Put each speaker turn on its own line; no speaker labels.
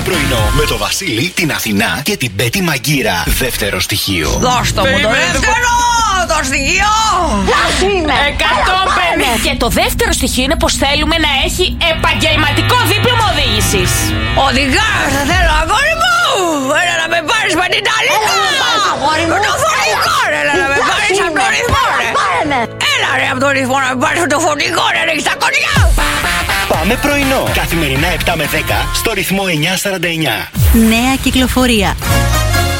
πρωινό με το Βασίλη, την Αθηνά και την Πέτη Μαγκύρα. Δεύτερο στοιχείο.
Δώστε μου το δεύτερο! Το στοιχείο!
150. Και το δεύτερο στοιχείο είναι πως θέλουμε να έχει επαγγελματικό δίπλωμα οδήγησης.
Οδηγά, θα θέλω αγόρι μου! Έλα να με πάρεις με την ταλίκα! Με το φωνικό, έλα να με πάρεις από το ρυθμό, ρε! Έλα ρε από το ρυθμό να με πάρεις με το φωνικό, ρε! Ρίξ' τα κονιά!
Πάμε πρωινό. Καθημερινά 7 με 10 στο ρυθμό 949.
Νέα κυκλοφορία.